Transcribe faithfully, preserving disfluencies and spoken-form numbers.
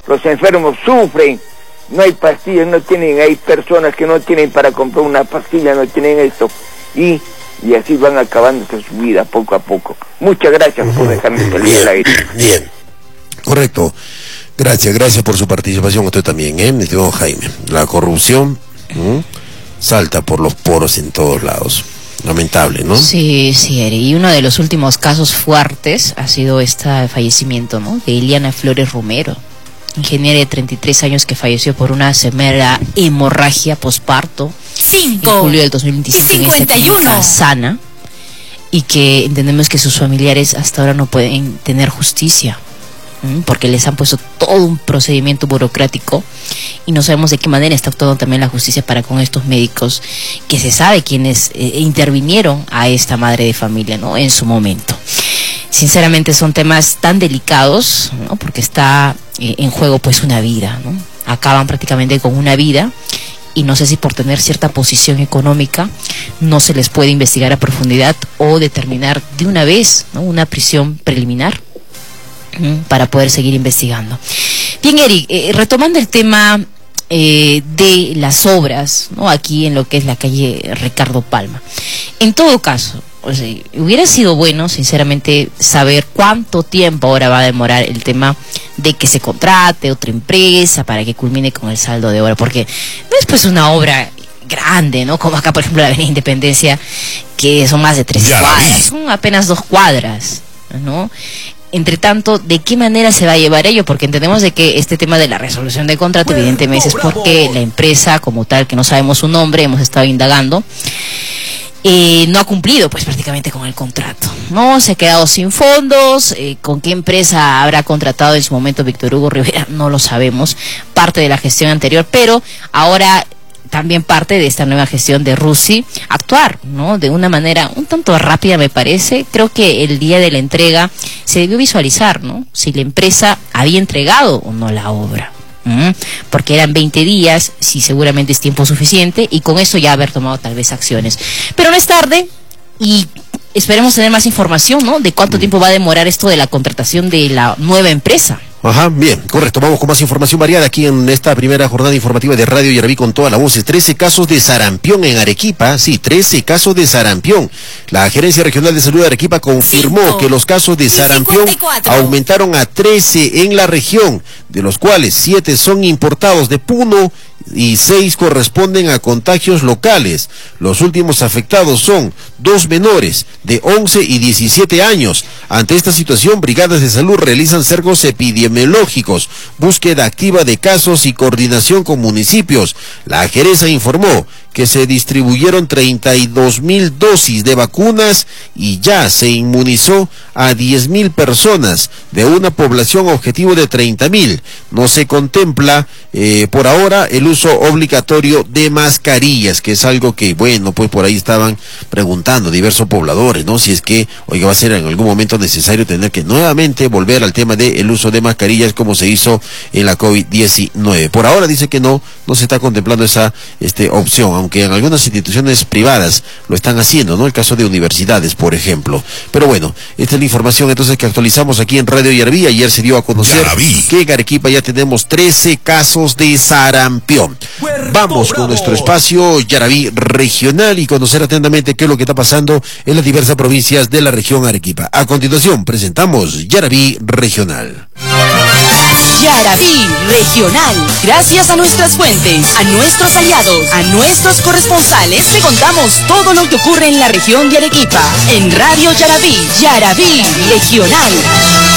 los enfermos sufren, no hay pastillas, no tienen, hay personas que no tienen para comprar una pastilla, no tienen esto, y, y así van acabándose su vida poco a poco. Muchas gracias por dejarme salir al aire. Bien, correcto. Gracias, gracias por su participación. Usted también, ¿eh? Mi estimado Jaime. La corrupción ¿eh? salta por los poros en todos lados. Lamentable, ¿no? Sí, sí, Eri. Y uno de los últimos casos fuertes ha sido este fallecimiento, ¿no? De Eliana Flores Romero, ingeniera de treinta y tres años que falleció por una severa hemorragia posparto en julio del dos mil veintisiete en esta clínica Sana, y que entendemos que sus familiares hasta ahora no pueden tener justicia, porque les han puesto todo un procedimiento burocrático y no sabemos de qué manera está actuando también la justicia para con estos médicos que se sabe quienes eh, intervinieron a esta madre de familia, ¿no? En su momento. Sinceramente son temas tan delicados, ¿no? Porque está eh, en juego pues una vida, ¿no? Acaban prácticamente con una vida, y no sé si por tener cierta posición económica no se les puede investigar a profundidad o determinar de una vez, ¿no? Una prisión preliminar para poder seguir investigando. Bien, Eric, eh, retomando el tema eh, de las obras, ¿no? Aquí en lo que es la calle Ricardo Palma. En todo caso, o sea, hubiera sido bueno, sinceramente, saber cuánto tiempo ahora va a demorar el tema de que se contrate otra empresa para que culmine con el saldo de obra, porque no es pues una obra grande, ¿no? Como acá, por ejemplo, la Avenida Independencia, que son más de tres cuadras, son apenas dos cuadras, ¿no? Entre tanto, ¿de qué manera se va a llevar ello? Porque entendemos de que este tema de la resolución de contrato, evidentemente, es porque la empresa como tal, que no sabemos su nombre, hemos estado indagando, eh, no ha cumplido pues prácticamente con el contrato, ¿no? Se ha quedado sin fondos. Eh, ¿con qué empresa habrá contratado en su momento Víctor Hugo Rivera? No lo sabemos, parte de la gestión anterior, pero ahora también parte de esta nueva gestión de Rusi actuar, ¿no? De una manera un tanto rápida, me parece. Creo que el día de la entrega se debió visualizar, ¿no? Si la empresa había entregado o no la obra. ¿Mm? Porque eran veinte días, sí, seguramente es tiempo suficiente, y con eso ya haber tomado tal vez acciones. Pero no es tarde, y esperemos tener más información, ¿no? De cuánto tiempo va a demorar esto de la contratación de la nueva empresa. Ajá, bien, correcto. Vamos con más información variada aquí en esta primera jornada informativa de Radio Yaraví con todas las voces. trece casos de sarampión en Arequipa. Sí, trece casos de sarampión. La Gerencia Regional de Salud de Arequipa confirmó Cinco, que los casos de sarampión cincuenta y cuatro aumentaron a trece en la región, de los cuales siete son importados de Puno y seis corresponden a contagios locales. Los últimos afectados son dos menores de once y diecisiete años. Ante esta situación, brigadas de salud realizan cercos epidemiológicos, búsqueda activa de casos y coordinación con municipios. La Geresa informó que se distribuyeron treinta y dos mil dosis de vacunas y ya se inmunizó a diez mil personas de una población objetivo de treinta mil. No se contempla eh, por ahora el uso obligatorio de mascarillas, que es algo que, bueno, pues por ahí estaban preguntando diversos pobladores, ¿no? Si es que, oiga, va a ser en algún momento necesario tener que nuevamente volver al tema del uso de mascarillas como se hizo en la COVID diecinueve. Por ahora dice que no, no se está contemplando esa este, opción, aunque en algunas instituciones privadas lo están haciendo, ¿no? El caso de universidades, por ejemplo. Pero bueno, esta es la información entonces que actualizamos aquí en Radio Yaraví. Ayer se dio a conocer Yaraví. que en Arequipa ya tenemos trece casos de sarampión. Puerto Vamos Bravo. con nuestro espacio Yaraví regional y conocer atentamente qué es lo que está pasando en las diversas provincias de la región Arequipa. A continuación presentamos Yaraví regional. Yaraví regional. Gracias a nuestras fuentes, a nuestros aliados, a nuestros corresponsales, te contamos todo lo que ocurre en la región de Arequipa. En Radio Yaraví, Yaraví regional.